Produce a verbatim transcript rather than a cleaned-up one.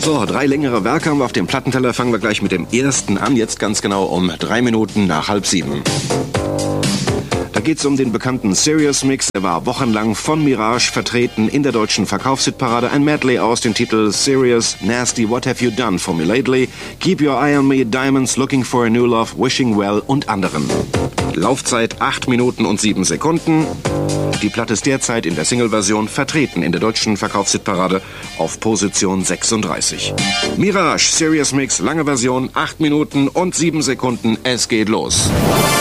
So, drei längere Werke haben wir auf dem Plattenteller. Fangen wir gleich mit dem ersten an. Jetzt ganz genau um drei Minuten nach halb sieben. Da geht's um den bekannten Serious Mix. Er war wochenlang von Mirage vertreten in der deutschen Verkaufshitparade. Ein Medley aus den Titeln Serious, Nasty, What Have You Done For Me Lately, Keep Your Eye on Me, Diamonds, Looking for a New Love, Wishing Well und anderen. Laufzeit acht Minuten und sieben Sekunden. Die Platte ist derzeit in der Single-Version vertreten in der deutschen Verkaufshitparade auf Position sechsunddreißig. Mirage, Serious Mix, lange Version, acht Minuten und sieben Sekunden. Es geht los.